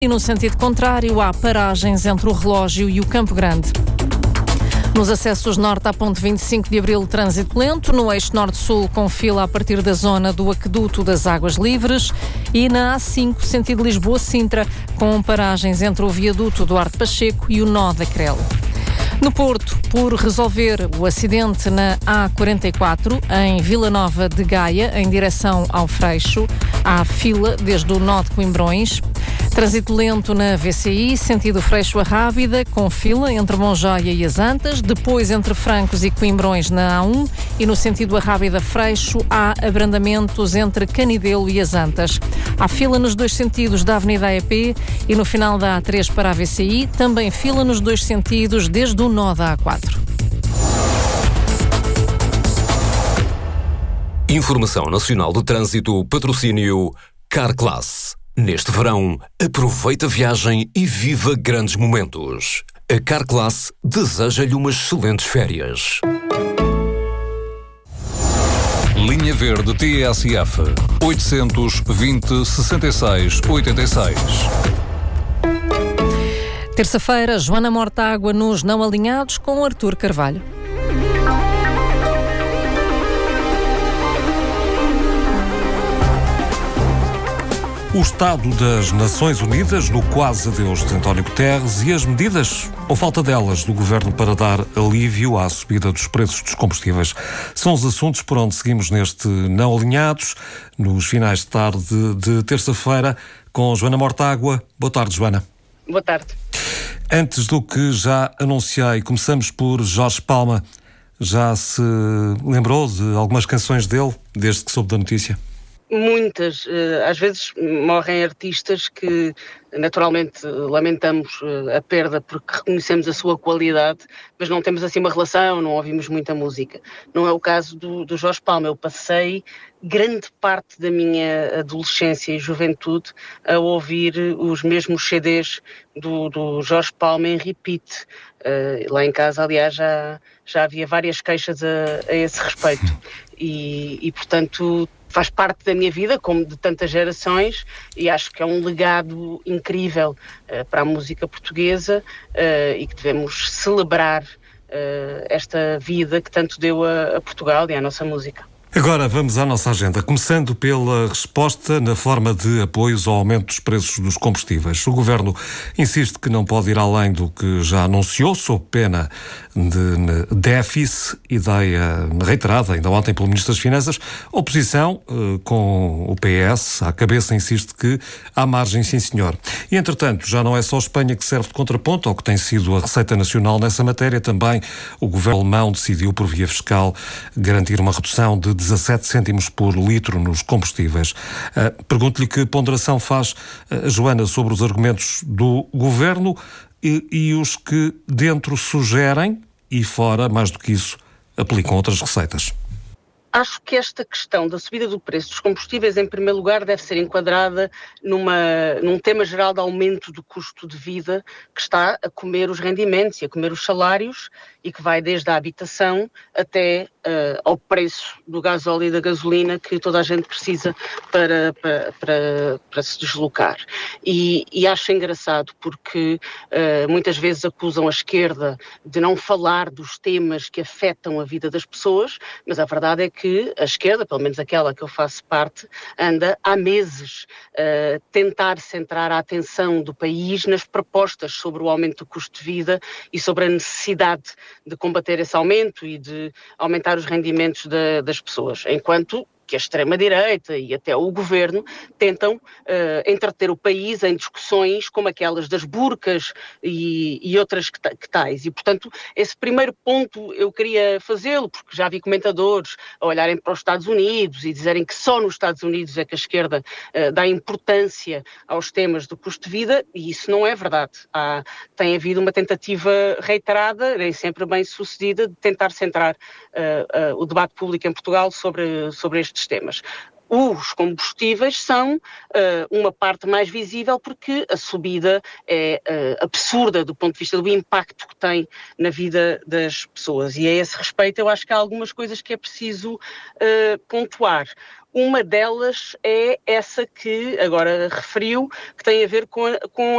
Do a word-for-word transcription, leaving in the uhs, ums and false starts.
E no sentido contrário, há paragens entre o Relógio e o Campo Grande. Nos acessos norte à ponte vinte e cinco de Abril, trânsito lento. No eixo norte-sul, com fila a partir da zona do Aqueduto das Águas Livres. E na A cinco, sentido Lisboa-Sintra, com paragens entre o viaduto Duarte Pacheco e o nó da Crelo. No Porto, por resolver o acidente na A quarenta e quatro, em Vila Nova de Gaia, em direção ao Freixo, há fila desde o nó de Coimbrões. Trânsito lento na V C I, sentido Freixo a Rábida, com fila entre Monjoia e as Antas. Depois, entre Francos e Coimbrões na A um. E no sentido Arrábida-Freixo, há abrandamentos entre Canidelo e as Antas. Há fila nos dois sentidos da Avenida A E P e no final da A três para a V C I. Também fila nos dois sentidos desde o nó da A quatro. Informação Nacional de Trânsito, patrocínio Carclass. Neste verão, aproveita a viagem e viva grandes momentos. A Carclass deseja-lhe umas excelentes férias. Linha Verde T S F oitocentos, vinte, sessenta e seis, oitenta e seis. Terça-feira, Joana Mortágua nos Não Alinhados com Artur Carvalho. O Estado das Nações Unidas no quase adeus de António Guterres e as medidas, ou falta delas, do Governo para dar alívio à subida dos preços dos combustíveis. São os assuntos por onde seguimos neste Não Alinhados, nos finais de tarde de terça-feira, com Joana Mortágua. Boa tarde, Joana. Boa tarde. Antes do que já anunciei, começamos por Jorge Palma. Já se lembrou de algumas canções dele, desde que soube da notícia? Muitas. Às vezes morrem artistas que naturalmente lamentamos a perda porque reconhecemos a sua qualidade, mas não temos assim uma relação, não ouvimos muita música. Não é o caso do, do Jorge Palma. Eu passei grande parte da minha adolescência e juventude a ouvir os mesmos C Ds do, do Jorge Palma em repeat. Uh, lá em casa, aliás, já, já havia várias queixas a, a esse respeito. E, e, portanto, faz parte da minha vida, como de tantas gerações, e acho que é um legado incrível uh, para a música portuguesa uh, e que devemos celebrar uh, esta vida que tanto deu a, a Portugal e à nossa música. Agora vamos à nossa agenda, começando pela resposta na forma de apoios ao aumento dos preços dos combustíveis. O Governo insiste que não pode ir além do que já anunciou, sob pena de déficit, ideia reiterada ainda ontem pelo Ministro das Finanças. A oposição, com o P S à cabeça, insiste que há margem, sim senhor. E, entretanto, já não é só a Espanha que serve de contraponto ao que tem sido a receita nacional nessa matéria. Também o Governo alemão decidiu, por via fiscal, garantir uma redução de dezassete cêntimos por litro nos combustíveis. Uh, pergunto-lhe que ponderação faz a uh, Joana sobre os argumentos do Governo e, e os que dentro sugerem e fora, mais do que isso, aplicam outras receitas. Acho que esta questão da subida do preço dos combustíveis, em primeiro lugar, deve ser enquadrada numa, num tema geral de aumento do custo de vida que está a comer os rendimentos e a comer os salários e que vai desde a habitação até uh, ao preço do gasóleo e da gasolina que toda a gente precisa para, para, para, para se deslocar. E, e acho engraçado porque uh, muitas vezes acusam a esquerda de não falar dos temas que afetam a vida das pessoas, mas a verdade é que que a esquerda, pelo menos aquela que eu faço parte, anda há meses a uh, tentar centrar a atenção do país nas propostas sobre o aumento do custo de vida e sobre a necessidade de combater esse aumento e de aumentar os rendimentos da, das pessoas, enquanto que a extrema-direita e até o governo tentam uh, entreter o país em discussões como aquelas das burcas e, e outras que, que tais. E, portanto, esse primeiro ponto eu queria fazê-lo, porque já vi comentadores a olharem para os Estados Unidos e dizerem que só nos Estados Unidos é que a esquerda uh, dá importância aos temas do custo de vida, e isso não é verdade. Há, tem havido uma tentativa reiterada, nem sempre bem sucedida, de tentar centrar uh, uh, o debate público em Portugal sobre, sobre estes temas. Os combustíveis são uh, uma parte mais visível porque a subida é uh, absurda do ponto de vista do impacto que tem na vida das pessoas. E a esse respeito eu acho que há algumas coisas que é preciso uh, pontuar. Uma delas é essa que agora referiu, que tem a ver com a, com